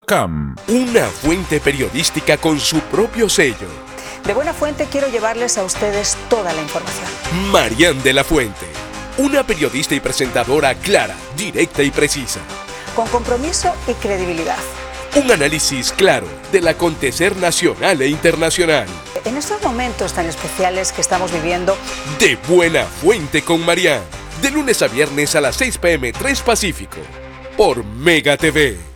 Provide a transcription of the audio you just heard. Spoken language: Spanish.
buenafuente.com. Una fuente periodística con su propio sello. De Buena Fuente quiero llevarles a ustedes toda la información. Marian de la Fuente, una periodista y presentadora clara, directa y precisa. Con compromiso y credibilidad. Un análisis claro del acontecer nacional e internacional. En estos momentos tan especiales que estamos viviendo. De Buena Fuente con Marian. De lunes a viernes a las 6 p.m. 3 Pacífico. Por Mega TV.